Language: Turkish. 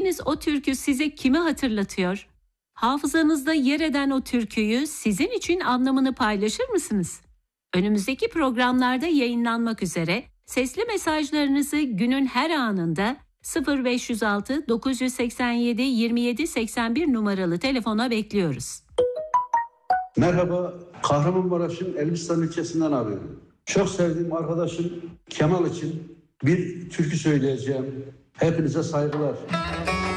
Dinlediğiniz o türkü size kimi hatırlatıyor? Hafızanızda yer eden o türküyü sizin için anlamını paylaşır mısınız? Önümüzdeki programlarda yayınlanmak üzere sesli mesajlarınızı günün her anında 0506 987 27 81 numaralı telefona bekliyoruz. Merhaba, Kahramanmaraş'ın Elbistan ilçesinden arıyorum. Çok sevdiğim arkadaşım Kemal için bir türkü söyleyeceğim. Hepinize saygılar.